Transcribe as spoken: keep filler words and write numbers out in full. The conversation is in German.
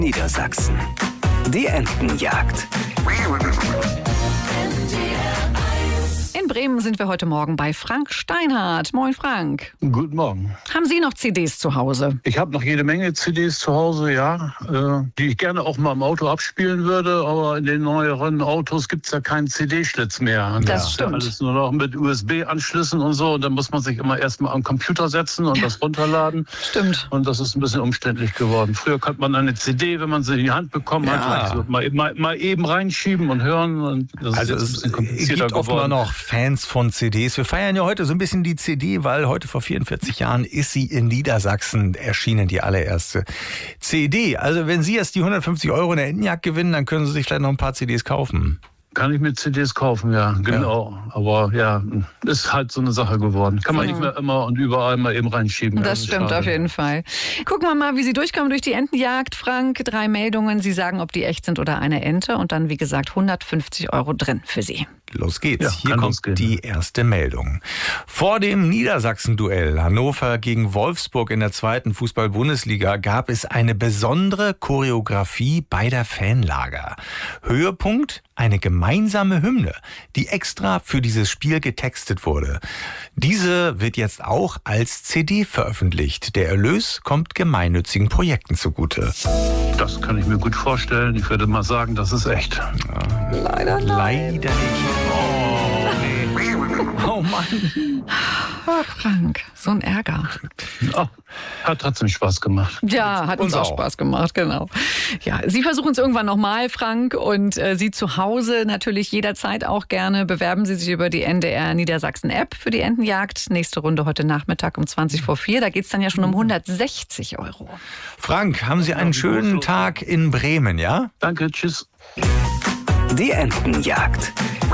Niedersachsen. Die Entenjagd. In Bremen sind wir heute Morgen bei Frank Steinhardt. Moin Frank. Guten Morgen. Haben Sie noch C Ds zu Hause? Ich habe noch jede Menge C Ds zu Hause, ja, äh, die ich gerne auch mal im Auto abspielen würde, aber in den neueren Autos gibt es ja keinen C D-Schlitz mehr. Das Das ist ja stimmt. alles nur noch mit U S B-Anschlüssen und so, und dann muss man sich immer erstmal am Computer setzen und das runterladen. Stimmt. Und das ist ein bisschen umständlich geworden. Früher konnte man eine C D, wenn man sie in die Hand bekommen Ja. hat, also mal, mal, mal eben reinschieben und hören. Und das Also ist jetzt ein es bisschen komplizierter gibt offenbar geworden. noch Fans von C Ds. Wir feiern ja heute so ein bisschen die C D, weil heute vor vierundvierzig Jahren ist sie in Niedersachsen erschienen, die allererste C D. Also wenn Sie jetzt die hundertfünfzig Euro in der Entenjagd gewinnen, dann können Sie sich vielleicht noch ein paar C Ds kaufen. Kann ich mir C Ds kaufen, ja, genau. Ja. Aber ja, ist halt so eine Sache geworden. Kann man nicht mehr immer und überall mal eben reinschieben. Das stimmt schade. auf jeden Fall. Gucken wir mal, wie Sie durchkommen durch die Entenjagd. Frank, drei Meldungen. Sie sagen, ob die echt sind oder eine Ente. Und dann, wie gesagt, hundertfünfzig Euro drin für Sie. Los geht's. Ja, Hier kann kommt losgehen. die erste Meldung. Vor dem Niedersachsen-Duell Hannover gegen Wolfsburg in der zweiten Fußball-Bundesliga gab es eine besondere Choreografie beider Fanlager. Höhepunkt: eine gemeinsame Hymne, die extra für dieses Spiel getextet wurde. Diese wird jetzt auch als C D veröffentlicht. Der Erlös kommt gemeinnützigen Projekten zugute. Das kann ich mir gut vorstellen. Ich würde mal sagen, das ist echt. Leider Leider nicht. Oh, nee. Oh Mann. Oh, Frank, so ein Ärger. Oh, hat trotzdem Spaß gemacht. Ja, hat uns, Uns auch auch. Spaß gemacht, genau. Ja, Sie versuchen es irgendwann nochmal, Frank, und äh, Sie zu Hause natürlich jederzeit auch gerne. Bewerben Sie sich über die N D R Niedersachsen App für die Entenjagd. Nächste Runde heute Nachmittag um zwanzig vor vier. Da geht es dann ja schon um hundertsechzig Euro. Frank, haben Sie einen schönen Tag in Bremen, ja? Danke, tschüss. Die Entenjagd.